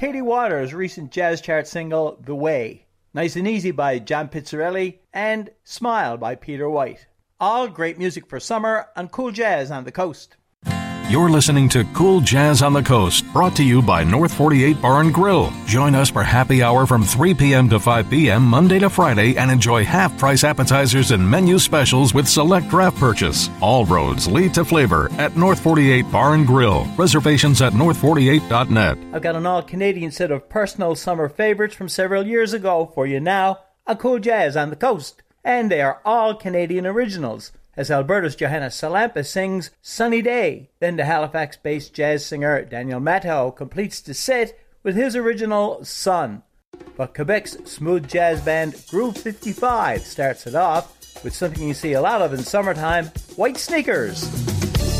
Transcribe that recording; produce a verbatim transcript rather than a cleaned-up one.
Katie Waters' recent jazz chart single, The Way, Nice and Easy by John Pizzarelli, and Smile by Peter White. All great music for summer on Cool Jazz on the Coast. You're listening to Cool Jazz on the Coast, brought to you by North forty-eight Bar and Grill. Join us for happy hour from three p.m. to five p.m. Monday to Friday and enjoy half-price appetizers and menu specials with select draft purchase. All roads lead to flavor at North forty-eight Bar and Grill. Reservations at north forty-eight dot net. I've got an all-Canadian set of personal summer favorites from several years ago for you now on Cool Jazz on the Coast. And they are all Canadian originals, as Alberta's Johanna Salampa sings Sunny Day. Then the Halifax-based jazz singer Daniel Mateo completes the set with his original Sun. But Quebec's smooth jazz band Groove fifty-five starts it off with something you see a lot of in summertime, White Sneakers.